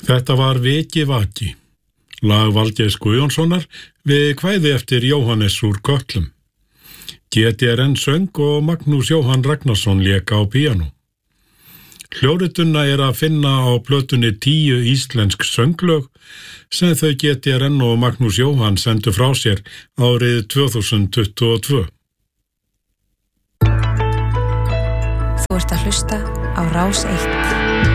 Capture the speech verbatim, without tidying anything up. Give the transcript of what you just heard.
Þetta var Veki Vaki, lag Valgeirs Guðjónssonar við kvæði eftir Jóhannes úr Kötlum. G D R N söng og Magnús Jóhann Ragnarsson lék á píanó. Hljórituna er að finna á plötunni tíu íslensk sönglög sem þau G D R N og Magnús Jóhann sendu frá sér árið tvö þúsund tuttugu og tvö. Þú ert að hlusta á Rás eitt.